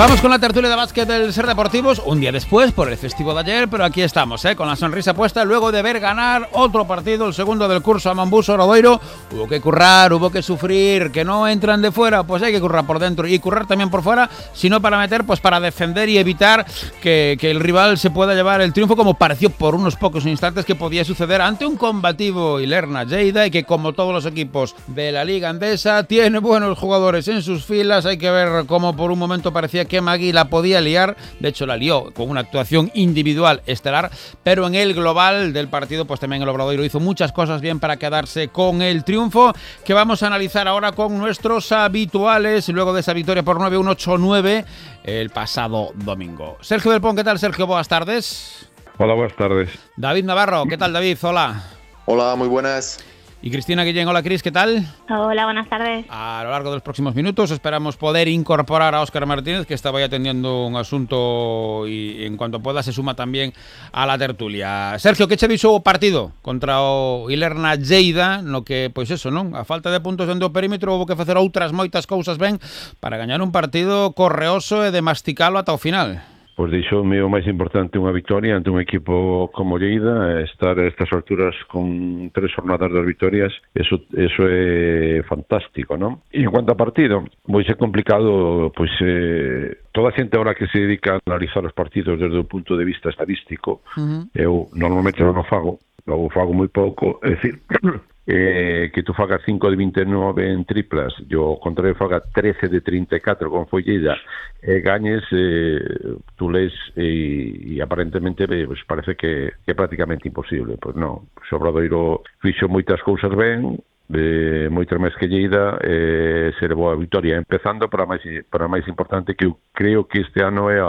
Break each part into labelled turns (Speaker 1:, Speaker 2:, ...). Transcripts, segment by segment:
Speaker 1: Vamos con la tertulia de básquet del Ser Deportivos, un día después por el festivo de ayer, pero aquí estamos, con la sonrisa puesta luego de ver ganar otro partido, el segundo del curso a Monbuso Obradoiro. Hubo que currar, hubo que sufrir, que no entran de fuera, pues hay que currar por dentro y currar también por fuera, sino para meter, pues para defender y evitar que el rival se pueda llevar el triunfo, como pareció por unos pocos instantes que podía suceder ante un combativo Ilerna Lleida, y que como todos los equipos de la Liga Endesa tiene buenos jugadores en sus filas. Hay que ver cómo por un momento parecía que Magui la podía liar, de hecho la lió con una actuación individual estelar, pero en el global del partido pues también el Obradoiro hizo muchas cosas bien para quedarse con el triunfo, que vamos a analizar ahora con nuestros habituales luego de esa victoria por 9-1, 8-9 el pasado domingo. Sergio Del Pont, ¿qué tal, Sergio? Buenas tardes.
Speaker 2: Hola, buenas tardes.
Speaker 1: David Navarro, ¿qué tal, David? Hola.
Speaker 3: Hola, muy buenas.
Speaker 1: Y Cristina Guillén, hola Cris, ¿qué tal?
Speaker 4: Hola, buenas tardes.
Speaker 1: A lo largo de los próximos minutos esperamos poder incorporar a Óscar Martínez, que estaba ya atendiendo un asunto y en cuanto pueda se suma también a la tertulia. Sergio, que che viso o partido contra o Ilerna Lleida, no que, pois eso, non? A falta de puntos dentro do perímetro houve que facer outras moitas cousas ben para gañar un partido correoso e de masticalo ata o final.
Speaker 2: Pois dixo o meu máis importante unha victoria ante un equipo como Lleida, estar a estas alturas con 3 jornadas das victorias, eso é fantástico, non? E en cuanto a partido, pois é complicado, pois toda a xente ahora que se dedica a analizar os partidos desde o punto de vista estadístico, eu normalmente non o fago moi pouco, é dicir, que tú fagas 5 de 29 en triplas, yo contrario faga 13 de 34 con foi Lleida, gañes, tú lees e aparentemente pues parece que é prácticamente imposible. Pois non, o Obradoiro fixo moitas cousas ben, moitas máis que Lleida, se levou a victoria, empezando para máis importante, que eu creo que este ano é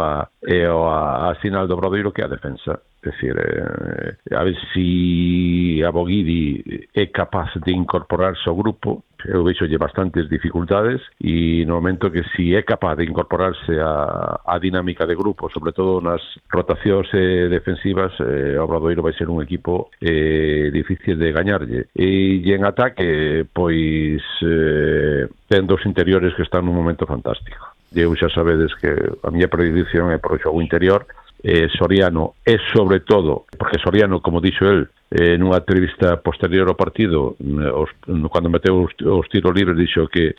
Speaker 2: a sinal do Obradoiro, que é a defensa. É dicir, a ver si a Boguidi é capaz de incorporarse ao grupo. Eu veixolle bastantes dificultades, e no momento que si é capaz de incorporarse a dinámica de grupo, sobre todo nas rotacións defensivas, o Obradoiro vai ser un equipo difícil de gañarlle. E en ataque, pois ten dos interiores que están nun momento fantástico. Eu xa sabedes que a miña predilección é por o xogo interior. Soriano é sobre todo, porque Soriano, como dixo el nunha entrevista posterior ao partido, cando meteu os tiros libres, dixo que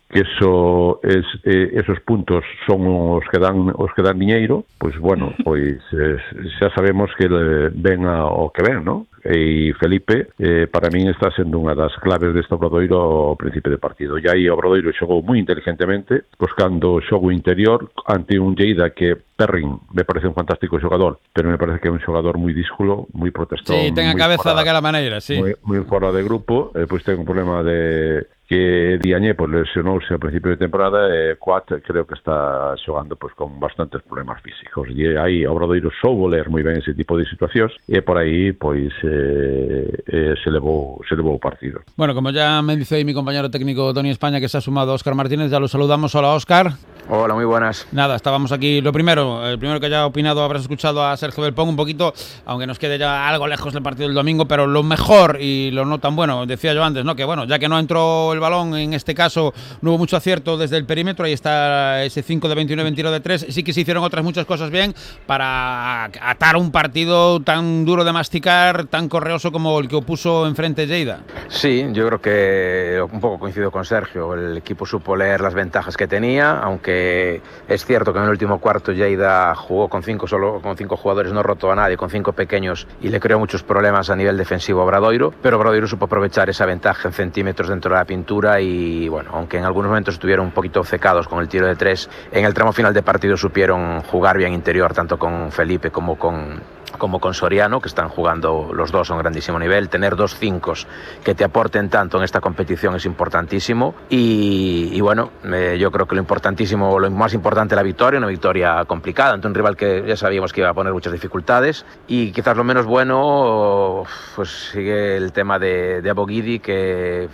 Speaker 2: esos puntos son os que dan diñeiro. Pois bueno, pois xa sabemos que ven ao que ven, non? E Felipe, para min está sendo unha das claves deste Obradoiro ao principio de partido. E aí o Obradoiro xogou moi inteligentemente, buscando o xogo interior ante un Lleida que Perrin me parece un fantástico xogador, pero me parece que é un xogador moi dísculo, moi protestón.
Speaker 1: Sí, ten a cabeza daquela maneira, sí.
Speaker 2: Moi fora de grupo, pois ten un problema de que Diañé pues lesionouse ao principio de temporada, e Coat creo que está xogando pues con bastantes problemas físicos, e aí o Obradoiro soubo ler moi ben ese tipo de situacións, e por aí pois se levou o partido.
Speaker 1: Bueno, como ya me dice ahí mi compañero técnico Tony España, que se ha sumado a Óscar Martínez, ya lo saludamos. Hola, Óscar.
Speaker 5: Hola, muy buenas.
Speaker 1: Nada, estábamos aquí. El primero que haya opinado, habrás escuchado a Sergio Del Pont un poquito, aunque nos quede ya algo lejos del partido del domingo, pero lo mejor y lo no tan bueno, decía yo antes, ¿no? Que bueno, ya que no entró el balón, en este caso no hubo mucho acierto desde el perímetro, ahí está ese 5 de 29 en tiro de 3, sí que se hicieron otras muchas cosas bien para atar un partido tan duro de masticar, tan correoso como el que opuso enfrente Lleida.
Speaker 5: Sí, yo creo que un poco coincido con Sergio, el equipo supo leer las ventajas que tenía, aunque es cierto que en el último cuarto Lleida jugó con 5 jugadores, no rotó a nadie, con 5 pequeños, y le creó muchos problemas a nivel defensivo a Obradoiro, pero Obradoiro supo aprovechar esa ventaja en centímetros dentro de la pintura, y bueno, aunque en algunos momentos estuvieron un poquito obcecados con el tiro de 3, en el tramo final de partido supieron jugar bien interior, tanto con Felipe como con Soriano, que están jugando los dos a un grandísimo nivel. Tener 2 5 que te aporten tanto en esta competición es importantísimo, y bueno, yo creo que lo más importante, la victoria, una victoria complicada ante un rival que ya sabíamos que iba a poner muchas dificultades, y quizás lo menos bueno pues sigue el tema de Aboguidi, que